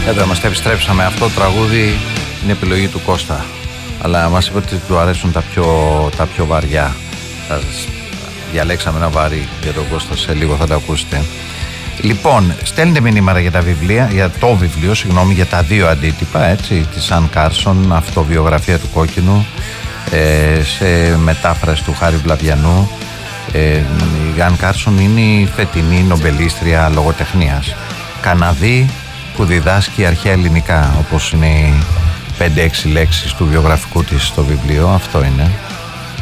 Εδώ μας τα επιστρέψαμε. Αυτό το τραγούδι είναι επιλογή του Κώστα. Αλλά μας είπε ότι του αρέσουν τα πιο βαριά. Διαλέξαμε ένα βαρύ για τον Κώστα, σε λίγο θα το ακούσετε. Λοιπόν, στέλνετε μηνύματα για τα βιβλία, για το βιβλίο, για τα δύο αντίτυπα, έτσι, της Αν Κάρσον, αυτοβιογραφία του Κόκκινου, σε μετάφραση του Χάρη Βλαβιανού. Η Αν Κάρσον είναι η φετινή νομπελίστρια λογοτεχνίας. Καναδή που διδάσκει αρχαία ελληνικά, όπως είναι οι 5-6 λέξεις του βιογραφικού της στο βιβλίο, αυτό είναι.